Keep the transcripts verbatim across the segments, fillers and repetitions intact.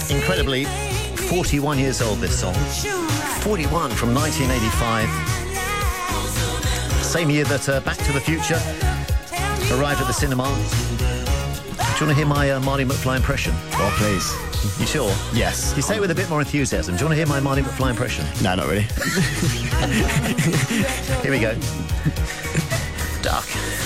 Incredibly, forty-one years old, this song. forty-one from nineteen eighty-five. Same year that uh, Back to the Future arrived at the cinema. Do you want to hear my uh, Marty McFly impression? Oh, please. You sure? Yes. You say it with a bit more enthusiasm. Do you want to hear my Marty McFly impression? No, not really. Here we go. Duck.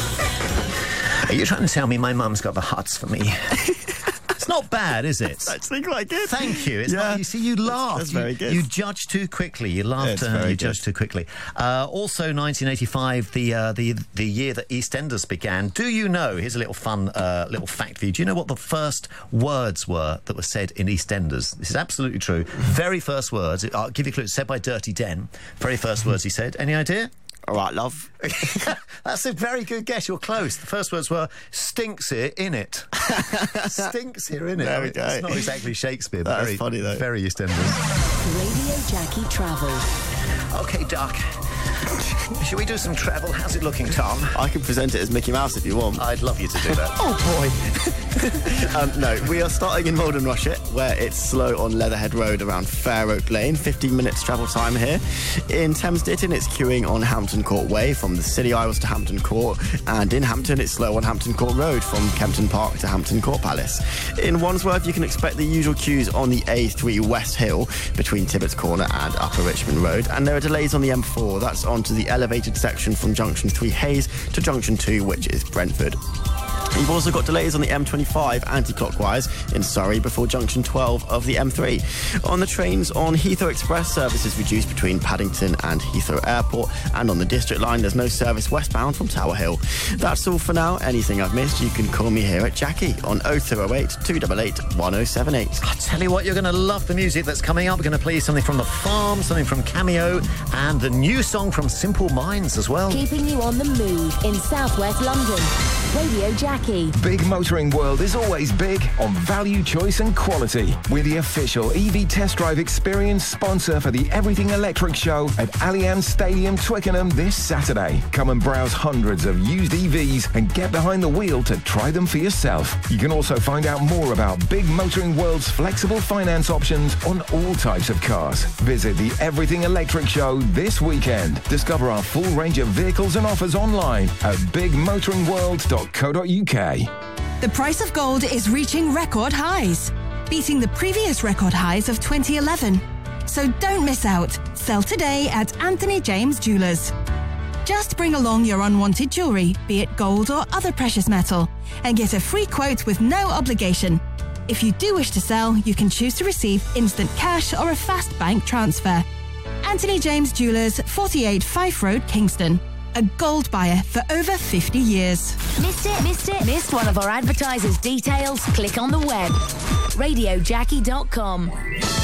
Are you trying to tell me my mum's got the hots for me? It's not bad, is it? It's actually quite good. Thank you. It's yeah. not, you see, you laughed. That's, that's very good. You, you judged too quickly. You laughed. Yeah, uh, you good. judged too quickly. Uh, also, nineteen eighty-five, the uh, the the year that EastEnders began. Do you know? Here's a little fun uh, little fact for you. Do you know what the first words were that were said in EastEnders? This is absolutely true. Very first words. I'll give you a clue. It's said by Dirty Den. Very first words he said. Any idea? All right, love. That's a very good guess. You're close. The first words were stinks here in it. Stinks here in it. There I we mean, go. It's not exactly Shakespeare, but That's very funny though. Very EastEnders. Radio Jackie Travel. Okay, Duck. Should we do some travel? How's it looking, Tom? I can present it as Mickey Mouse if you want. I'd love you to do that. Oh, boy. um, no, we are starting in Malden Rushet, where it's slow on Leatherhead Road around Fair Oak Lane. fifteen minutes travel time here. In Thames Ditton, it's queuing on Hampton Court Way from the City Isles to Hampton Court. And in Hampton, it's slow on Hampton Court Road from Kempton Park to Hampton Court Palace. In Wandsworth, you can expect the usual queues on the A three West Hill between Tibbetts Corner and Upper Richmond Road. And there are delays on the M four. That's onto the elevated section from Junction three Hayes to Junction two, which is Brentford. You've also got delays on the M twenty-five anti-clockwise in Surrey before Junction twelve of the M three. On the trains, on Heathrow Express, services reduced between Paddington and Heathrow Airport, and on the District Line, there's no service westbound from Tower Hill. That's all for now. Anything I've missed, you can call me here at Jackie on oh two oh eight, two eight eight, one oh seven eight. I'll tell you what, you're going to love the music that's coming up. We're going to play you something from The Farm, something from Cameo, and the new song from Simple Minds as well. Keeping you on the move in southwest London. Radio Jackie. Big Motoring World is always big on value, choice and quality. We're the official E V Test Drive Experience sponsor for the Everything Electric Show at Allianz Stadium, Twickenham this Saturday. Come and browse hundreds of used E Vs and get behind the wheel to try them for yourself. You can also find out more about Big Motoring World's flexible finance options on all types of cars. Visit the Everything Electric Show this weekend. Discover our full range of vehicles and offers online at big motoring world dot co dot uk. The price of gold is reaching record highs, beating the previous record highs of twenty eleven. So don't miss out. Sell today at Anthony James Jewelers. Just bring along your unwanted jewellery, be it gold or other precious metal, and get a free quote with no obligation. If you do wish to sell, you can choose to receive instant cash or a fast bank transfer. Anthony James Jewelers, forty-eight Fife Road, Kingston. A gold buyer for over fifty years. Missed it? Missed it? Missed one of our advertisers' details? Click on the web. radio jackie dot com.